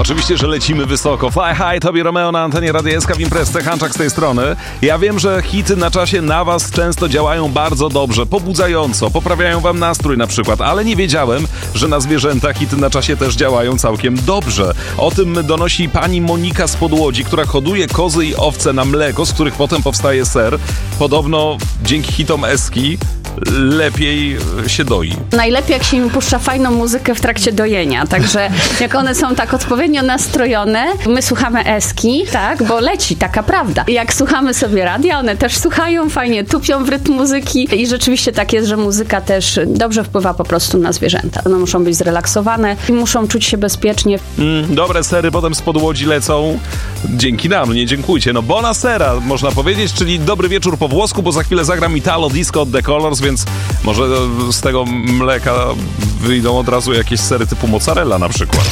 Oczywiście, że lecimy wysoko. Fly High, Tobi Romeo na antenie Radia SK w Imprezce, Hanczak z tej strony. Ja wiem, że hity na czasie na was często działają bardzo dobrze, pobudzająco, poprawiają wam nastrój na przykład, ale nie wiedziałem, że na zwierzęta hity na czasie też działają całkiem dobrze. O tym donosi pani Monika z Podłodzi, która hoduje kozy i owce na mleko, z których potem powstaje ser. Podobno dzięki hitom Eski lepiej się doi. Najlepiej jak się im puszcza fajną muzykę w trakcie dojenia, także jak one są tak odpowiednio nastrojone, my słuchamy Eski, tak, bo leci, taka prawda. Jak słuchamy sobie radia, one też słuchają, fajnie tupią w rytm muzyki i rzeczywiście tak jest, że muzyka też dobrze wpływa po prostu na zwierzęta. One muszą być zrelaksowane i muszą czuć się bezpiecznie. Dobre sery potem z Podłodzi lecą dzięki nam, nie dziękujcie. No bona sera, można powiedzieć, czyli dobry wieczór po włosku, bo za chwilę zagram Italo Disco od The Colors, więc może z tego mleka wyjdą od razu jakieś sery typu mozzarella na przykład.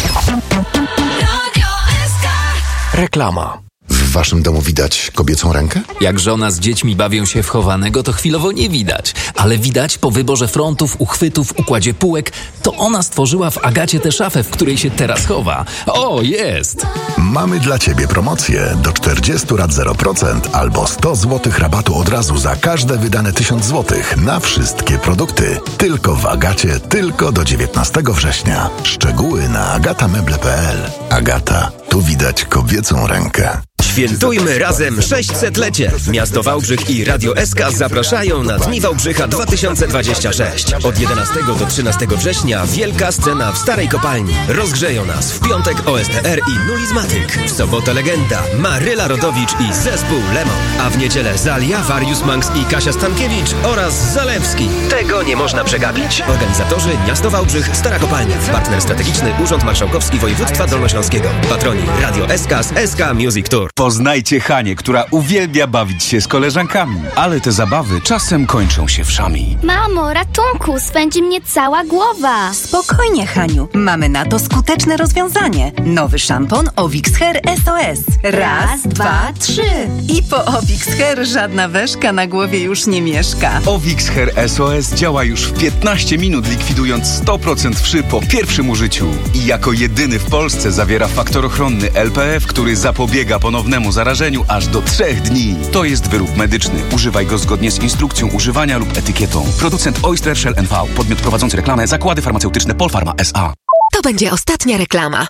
Reklama. W waszym domu widać kobiecą rękę? Jak żona z dziećmi bawią się w chowanego, to chwilowo nie widać. Ale widać po wyborze frontów, uchwytów, układzie półek, to ona stworzyła w Agacie tę szafę, w której się teraz chowa. O, jest! Mamy dla ciebie promocję do 40 lat 0% albo 100 zł rabatu od razu za każde wydane 1000 zł na wszystkie produkty. Tylko w Agacie, tylko do 19 września. Szczegóły na agatameble.pl. Agata, tu widać kobiecą rękę. Świętujmy razem 600-lecie. Miasto Wałbrzych i Radio SK zapraszają na Dni Wałbrzycha 2026. Od 11 do 13 września wielka scena w Starej Kopalni. Rozgrzeją nas w piątek OSTR i Nulizmatyk. W sobotę legenda Maryla Rodowicz i zespół Lemon. A w niedzielę Zalia, Warius Manx i Kasia Stankiewicz oraz Zalewski. Tego nie można przegapić. Organizatorzy Miasto Wałbrzych, Stara Kopalnia. Partner strategiczny Urząd Marszałkowski Województwa Dolnośląskiego. Patroni Radio SK z SK Music Tour. Poznajcie Hanię, która uwielbia bawić się z koleżankami, ale te zabawy czasem kończą się wszami. Mamo, ratunku, swędzi mnie cała głowa. Spokojnie, Haniu. Mamy na to skuteczne rozwiązanie. Nowy szampon Ovix Hair SOS. Raz, dwa, trzy. I po Ovix Hair żadna weszka na głowie już nie mieszka. Ovix Hair SOS działa już w 15 minut, likwidując 100% wszy po pierwszym użyciu. I jako jedyny w Polsce zawiera faktor ochronny LPF, który zapobiega ponownemu zarażeniu aż do 3 dni. To jest wyrób medyczny. Używaj go zgodnie z instrukcją używania lub etykietą. Producent Oyster Shell NV. Podmiot prowadzący reklamę. Zakłady farmaceutyczne Polpharma S.A. To będzie ostatnia reklama.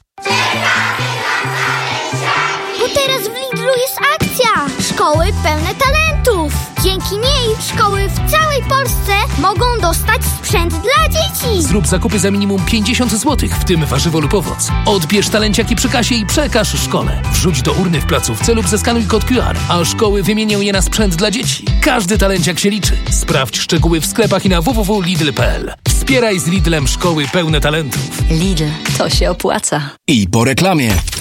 Bo teraz w Lidlu jest akcja. Szkoły pełne talentów. Dzięki niej szkoły w całej Polsce mogą dostać sprzęt dla dzieci. Zrób zakupy za minimum 50 zł, w tym warzywo lub owoc. Odbierz talenciaki przy kasie i przekaż szkole. Wrzuć do urny w placówce lub zeskanuj kod QR, a szkoły wymienią je na sprzęt dla dzieci. Każdy talenciak się liczy. Sprawdź szczegóły w sklepach i na www.lidl.pl. Wspieraj z Lidlem szkoły pełne talentów. Lidl, to się opłaca. I po reklamie.